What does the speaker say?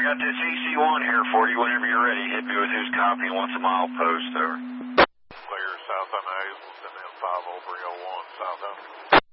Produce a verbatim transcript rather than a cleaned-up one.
got this E C one here for you whenever you're ready. Hit me with who's copying what's a mile post, over. Clear south on Hazelton, then five oh three oh one, south of.